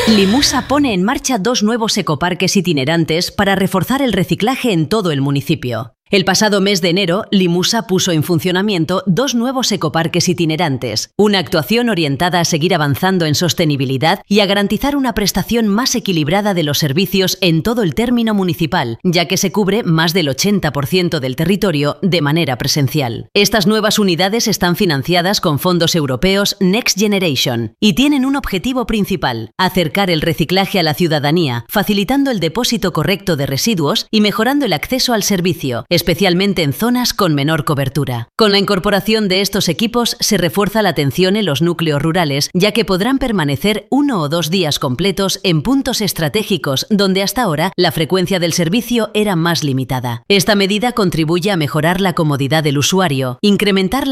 Limusa pone en marcha 2 nuevos ecoparques itinerantes para reforzar el reciclaje en todo el municipio. El pasado mes de enero, Limusa puso en funcionamiento 2 nuevos ecoparques itinerantes, una actuación orientada a seguir avanzando en sostenibilidad y a garantizar una prestación más equilibrada de los servicios en todo el término municipal, ya que se cubre más del 80% del territorio de manera presencial. Estas nuevas unidades están financiadas con fondos europeos Next Generation y tienen un objetivo principal: acercar el reciclaje a la ciudadanía, facilitando el depósito correcto de residuos y mejorando el acceso al servicio, especialmente en zonas con menor cobertura. Con la incorporación de estos equipos se refuerza la atención en los núcleos rurales, ya que podrán permanecer 1 o 2 días completos en puntos estratégicos donde hasta ahora la frecuencia del servicio era más limitada. Esta medida contribuye a mejorar la comodidad del usuario, incrementar